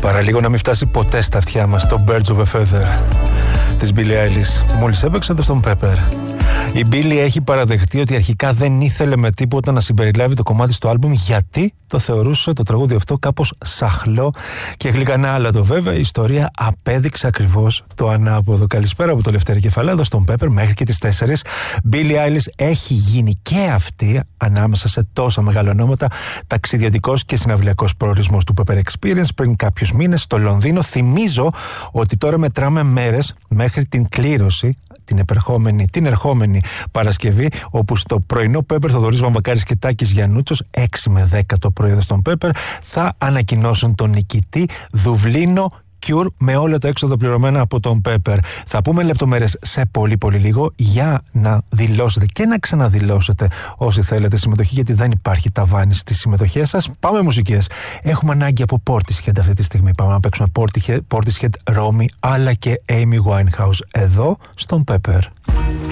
Παραλίγο να μην φτάσει ποτέ στα αυτιά μας το Birds of a Feather της Billie Eilish. Μόλις έπαιξε εδώ στον Pepper. Η Billie έχει παραδεχτεί ότι αρχικά δεν ήθελε με τίποτα να συμπεριλάβει το κομμάτι στο άλμπουμ, γιατί το θεωρούσε το τραγούδι αυτό κάπως σαχλό και γλυκανάλατο. Βέβαια η ιστορία απέδειξε ακριβώς το ανάποδο. Καλησπέρα από το Λευτέρη Κεφαλά εδώ στον Pepper μέχρι και τις 4. Billie Eilish έχει γίνει και αυτή, ανάμεσα σε τόσα μεγάλα ονόματα, ταξιδιωτικός και συναυλιακός προορισμός του Pepper Experience πριν κάποιους μήνες στο Λονδίνο. Θυμίζω ότι τώρα μετράμε μέρες μέχρι την κλήρωση, την ερχόμενη Παρασκευή, όπου στο πρωινό Pepper Θοδωρής Βαμβακάρης και Τάκης Γιαννούτσος 6 με 10 το πρωί εδώ στον Pepper θα ανακοινώσουν τον νικητή Δουβλίνο Cure με όλο το έξοδο πληρωμένα από τον Pepper. Θα πούμε λεπτομέρειες σε πολύ λίγο για να δηλώσετε και να ξαναδηλώσετε όσοι θέλετε συμμετοχή, γιατί δεν υπάρχει ταβάνι στις συμμετοχές σας. Πάμε μουσικές. Έχουμε ανάγκη από Portishead αυτή τη στιγμή. Πάμε να παίξουμε Portishead, Romy αλλά και Amy Winehouse εδώ στον Pepper.